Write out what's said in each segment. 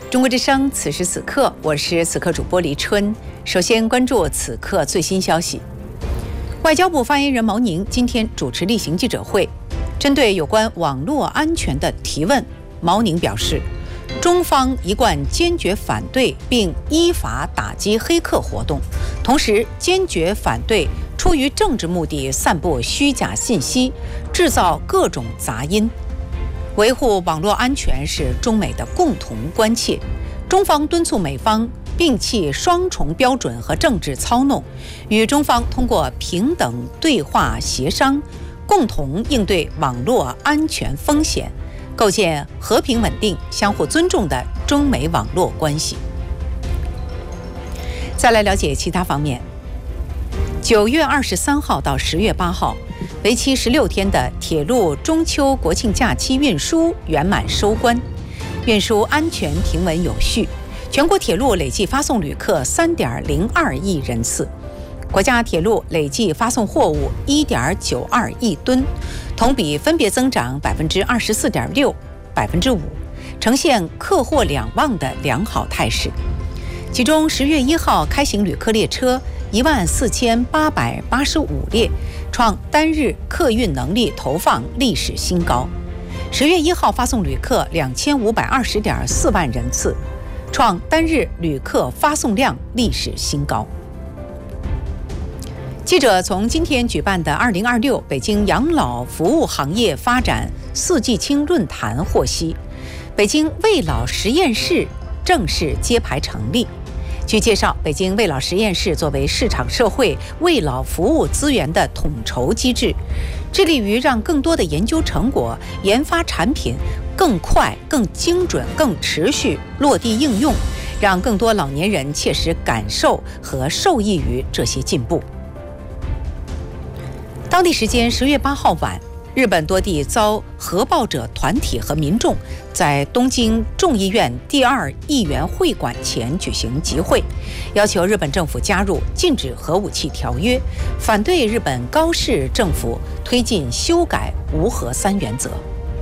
中国之声，此时此刻，我是此刻主播黎春。首先关注此刻最新消息。外交部发言人毛宁今天主持例行记者会，针对有关网络安全的提问，毛宁表示，中方一贯坚决反对并依法打击黑客活动，同时坚决反对出于政治目的散布虚假信息，制造各种杂音。维护网络安全是中美的共同关切，中方敦促美方摒弃双重标准和政治操弄，与中方通过平等对话协商，共同应对网络安全风险，构建和平稳定、相互尊重的中美网络关系。再来了解其他方面。9月23号到10月8号，为期16天的铁路中秋国庆假期运输圆满收官，运输安全平稳有序，全国铁路累计发送旅客3.02亿人次，国家铁路累计发送货物1.92亿吨，同比分别增长24.6%、5%，呈现客货两旺的良好态势。其中10月1号开行旅客列车14885列，创单日客运能力投放历史新高。10月1号发送旅客2520.4万人次，创单日旅客发送量历史新高。记者从今天举办的2026北京养老服务行业发展四季青论坛获悉，北京卫老实验室正式揭牌成立。据介绍，北京卫老实验室作为市场社会卫老服务资源的统筹机制，致力于让更多的研究成果、研发产品更快、更精准、更持续落地应用，让更多老年人切实感受和受益于这些进步。当地时间10月8号晚，日本多地遭核爆者团体和民众在东京众议院第2议员会馆前举行集会，要求日本政府加入禁止核武器条约，反对日本高市政府推进修改无核3原则。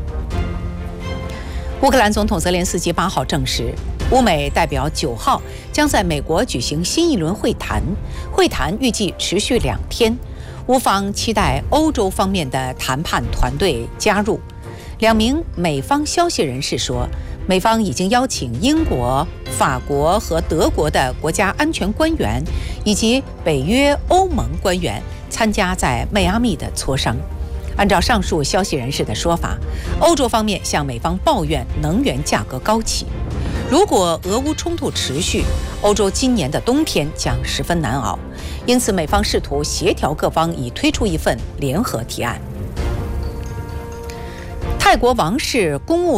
乌克兰总统泽连斯基8号证实，乌美代表9号将在美国举行新一轮会谈，会谈预计持续2天。乌方期待欧洲方面的谈判团队加入。2名美方消息人士说，美方已经邀请英国、法国和德国的国家安全官员以及北约、欧盟官员参加在迈阿密的磋商。按照上述消息人士的说法，欧洲方面向美方抱怨能源价格高企。如果俄乌冲突持续，欧洲今年的冬天将十分难熬，因此美方试图协调各方，以推出一份联合提案。泰国王室公务